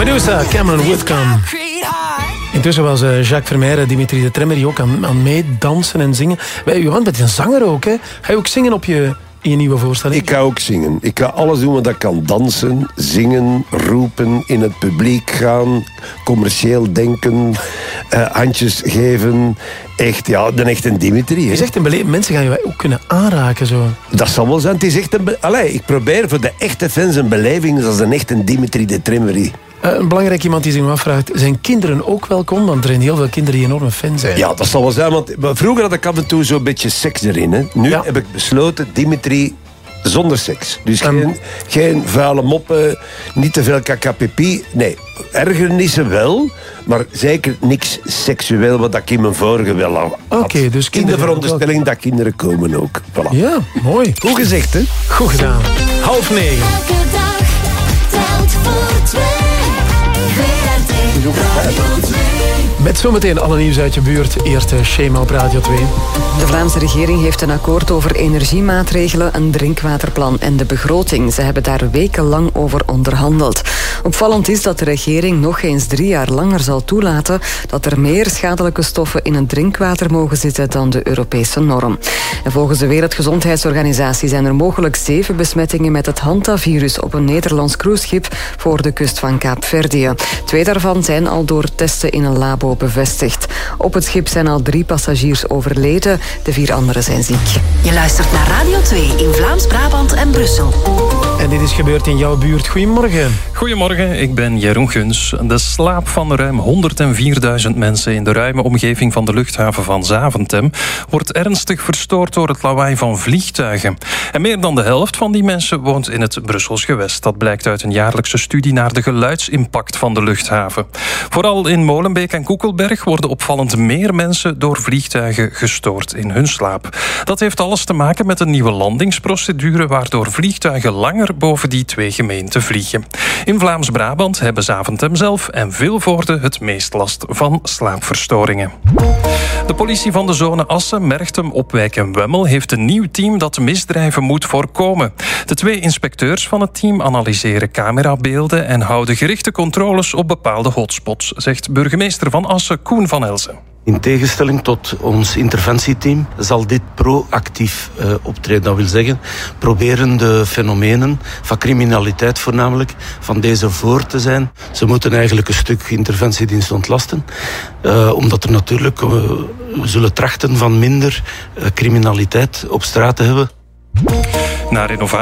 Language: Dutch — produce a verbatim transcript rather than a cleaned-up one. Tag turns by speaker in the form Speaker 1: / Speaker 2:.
Speaker 1: Medusa, Cameron Whitcomb. Intussen was uh, Jacques Vermeijren en Dimitri de Tremeri ook aan, aan meedansen en zingen. Wij, Johan, bent een zanger ook, hè? Ga je ook zingen op je, in je nieuwe voorstelling?
Speaker 2: Ik ga ook zingen. Ik ga alles doen wat ik kan. Dansen, zingen, roepen, in het publiek gaan, commercieel denken, uh, handjes geven. Echt, ja, de echte Dimitri.
Speaker 1: Je zegt een bele- mensen gaan je ook kunnen aanraken, zo.
Speaker 2: Dat zal wel zijn. Het is echt een be- Allee, ik probeer voor de echte fans een beleving als een echte Dimitri de Tremeri.
Speaker 1: Uh, een belangrijk iemand die zich afvraagt, zijn kinderen ook welkom? Want er zijn heel veel kinderen die enorme fan zijn.
Speaker 2: Ja, dat zal wel zijn, want vroeger had ik af en toe zo'n beetje seks erin. Hè. Nu ja. heb ik besloten, Dimitri zonder seks. Dus um. geen, geen vuile moppen, niet te veel kakapipi. Nee, ergernissen wel, maar zeker niks seksueel, wat ik in mijn vorige wel had.
Speaker 1: Oké, okay, dus
Speaker 2: in de veronderstelling dat kinderen komen ook. Voilà.
Speaker 1: Ja, mooi.
Speaker 2: Goed gezegd, hè?
Speaker 1: Goed gedaan. Half negen.
Speaker 3: Elke dag telt voor twee.
Speaker 1: Met zometeen alle nieuws uit je buurt. Eerst Shema op Radio twee.
Speaker 4: De Vlaamse regering heeft een akkoord over energiemaatregelen, een drinkwaaterplan en de begroting. Ze hebben daar wekenlang over onderhandeld. Opvallend is dat de regering nog eens drie jaar langer zal toelaten dat er meer schadelijke stoffen in het drinkwater mogen zitten dan de Europese norm. En volgens de Wereldgezondheidsorganisatie zijn er mogelijk zeven besmettingen met het Hantavirus op een Nederlands cruiseschip voor de kust van Kaapverdië. Twee daarvan zijn al door testen in een labo bevestigd. Op het schip zijn al drie passagiers overleden. De vier anderen zijn ziek.
Speaker 3: Je luistert naar Radio twee in Vlaams-Brabant en Brussel.
Speaker 1: En dit is gebeurd in jouw buurt. Goedemorgen.
Speaker 5: Goedemorgen, ik ben Jeroen Guns. De slaap van ruim honderdvierduizend mensen in de ruime omgeving van de luchthaven van Zaventem wordt ernstig verstoord door het lawaai van vliegtuigen. En meer dan de helft van die mensen woont in het Brussels gewest. Dat blijkt uit een jaarlijkse studie naar de geluidsimpact van de luchthaven. Vooral in Molenbeek en Koekelberg worden opvallend meer mensen door vliegtuigen gestoord in hun slaap. Dat heeft alles te maken met een nieuwe landingsprocedure waardoor vliegtuigen langer boven die twee gemeenten vliegen. In Vlaams-Brabant hebben Zaventem zelf en Vilvoorde het meest last van slaapverstoringen. De politie van de zone Assen, Merchtem, Opwijk en Wemmel heeft een nieuw team dat misdrijven moet voorkomen. De twee inspecteurs van het team analyseren camerabeelden en houden gerichte controles op bepaalde hotspots, zegt burgemeester van Assen Koen van Elzen.
Speaker 6: In tegenstelling tot ons interventieteam zal dit proactief uh, optreden. Dat wil zeggen, proberen de fenomenen van criminaliteit voornamelijk van deze voor te zijn. Ze moeten eigenlijk een stuk interventiedienst ontlasten. Uh, omdat er natuurlijk, uh, we zullen trachten van minder uh, criminaliteit op straat te hebben.
Speaker 5: Na renovatie